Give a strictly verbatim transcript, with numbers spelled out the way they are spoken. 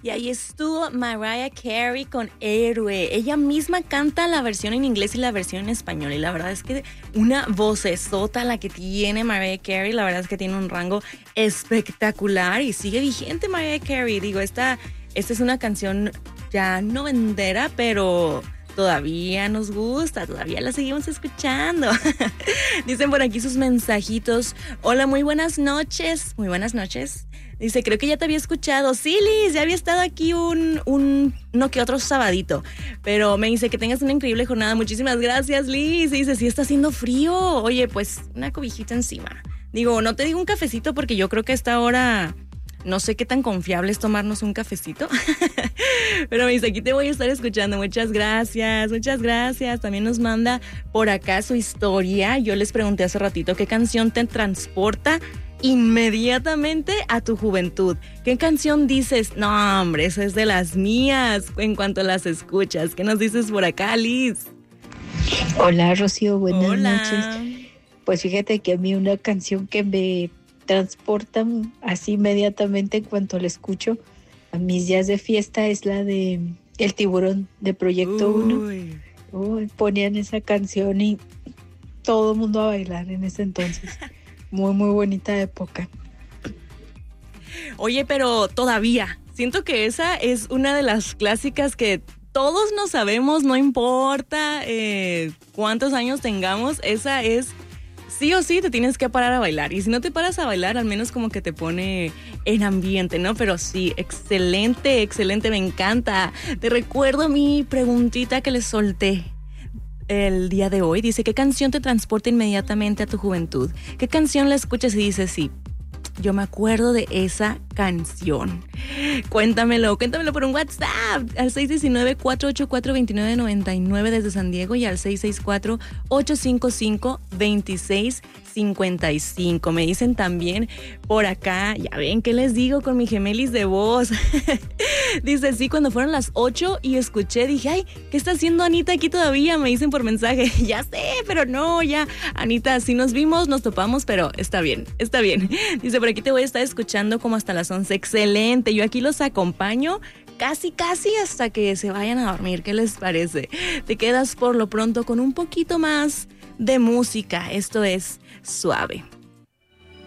Y ahí estuvo Mariah Carey con Héroe. Ella misma canta la versión en inglés y la versión en español. Y la verdad es que una vocesota la que tiene Mariah Carey. La verdad es que tiene un rango espectacular y sigue vigente Mariah Carey. Digo, esta, esta es una canción ya noventera, pero todavía nos gusta, todavía la seguimos escuchando. Dicen por aquí sus mensajitos. Hola, muy buenas noches. Muy buenas noches. Dice, creo que ya te había escuchado. Sí, Liz, ya había estado aquí un, un, no que otro sabadito. Pero me dice que tengas una increíble jornada. Muchísimas gracias, Liz. Y dice, sí está haciendo frío. Oye, pues una cobijita encima. Digo, no te digo un cafecito porque yo creo que a esta hora no sé qué tan confiable es tomarnos un cafecito. Pero me dice, aquí te voy a estar escuchando. Muchas gracias, muchas gracias. También nos manda por acá su historia. Yo les pregunté hace ratito qué canción te transporta inmediatamente a tu juventud. ¿Qué canción dices? No, hombre, esa es de las mías en cuanto las escuchas. ¿Qué nos dices por acá, Liz? Hola, Rocío, buenas Hola. noches. Pues fíjate que a mí una canción que me transporta así inmediatamente en cuanto la escucho a mis días de fiesta es la de El Tiburón de Proyecto uno. Uy, ponían esa canción y todo el mundo a bailar en ese entonces. Muy, muy bonita época. Oye, pero todavía, siento que esa es una de las clásicas que todos nos sabemos, no importa eh, cuántos años tengamos, esa es, sí o sí te tienes que parar a bailar. Y si no te paras a bailar, al menos como que te pone en ambiente, ¿no? Pero sí, excelente, excelente, me encanta. Te recuerdo mi preguntita que les solté el día de hoy. Dice, ¿qué canción te transporta inmediatamente a tu juventud? ¿Qué canción la escuchas y dices, sí, yo me acuerdo de esa canción? Cuéntamelo, cuéntamelo por un WhatsApp al seis uno nueve, cuatro ocho cuatro, dos nueve nueve nueve desde San Diego y al seis seis cuatro, ocho cinco cinco, dos seis cinco cinco. Me dicen también por acá, ya ven qué les digo con mi gemelis de voz. Dice, sí, cuando fueron las ocho y escuché, dije, ay, ¿qué está haciendo Anita aquí todavía? Me dicen por mensaje, ya sé, pero no, ya, Anita, sí nos vimos, nos topamos, pero está bien, está bien. Dice, por aquí te voy a estar escuchando como hasta las once, excelente, yo aquí los acompaño casi, casi hasta que se vayan a dormir, ¿qué les parece? Te quedas por lo pronto con un poquito más de música, esto es Suave.